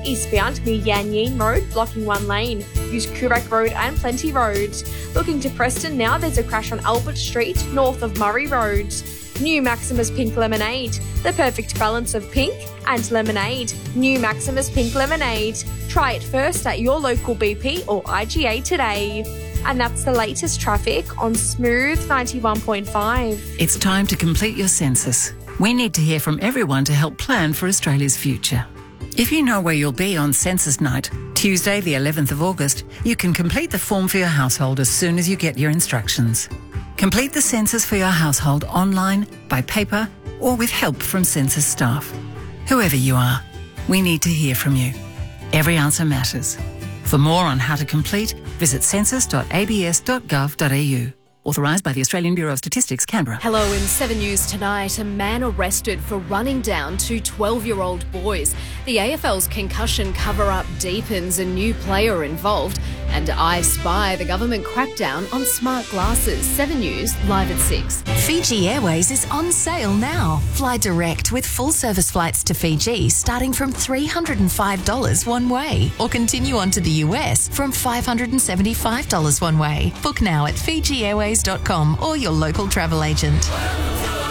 eastbound near Yan Yean Road, blocking one lane. Use Curragh Road and Plenty Road. Looking to Preston now, there's a crash on Albert Street, north of Murray Road. New Maximus Pink Lemonade, the perfect balance of pink and lemonade. New Maximus Pink Lemonade. Try it first at your local BP or IGA today. And that's the latest traffic on Smooth 91.5. It's time to complete your census. We need to hear from everyone to help plan for Australia's future. If you know where you'll be on census night, Tuesday the 11th of August, you can complete the form for your household as soon as you get your instructions. Complete the census for your household online, by paper, or with help from census staff. Whoever you are, we need to hear from you. Every answer matters. For more on how to complete, visit census.abs.gov.au. Authorised by the Australian Bureau of Statistics, Canberra. Hello, in 7 News tonight, a man arrested for running down two 12-year-old boys. The AFL's concussion cover-up deepens, a new player involved. And I Spy, the government crackdown on smart glasses. 7 News, live at 6. Fiji Airways is on sale now. Fly direct with full-service flights to Fiji starting from $305 one way, or continue on to the US from $575 one way. Book now at FijiAirways.com or your local travel agent.